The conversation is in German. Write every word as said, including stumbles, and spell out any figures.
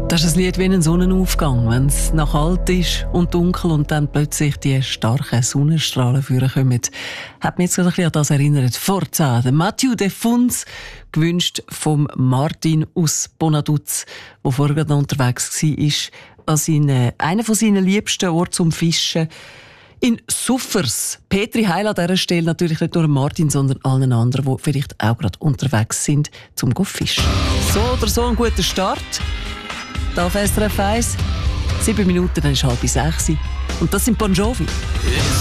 Das ist ein Lied wie ein Sonnenaufgang, wenn es noch kalt ist und dunkel und dann plötzlich die starken Sonnenstrahlen vorkommen. Hat mich jetzt gerade ein bisschen an das erinnert. Forza, der Mathieu de Funs, gewünscht vom Martin aus Bonaduz, der vorher gerade noch unterwegs war, an seine, einer von seinen liebsten Orten zum Fischen. In Suffers. Petri Heil an dieser Stelle natürlich nicht nur Martin, sondern allen anderen, die vielleicht auch gerade unterwegs sind, zum zu fischen. So oder so ein guter Start. Da auf S R F eins. Sieben Minuten, dann ist halb sechs. Und das sind Bon Jovi.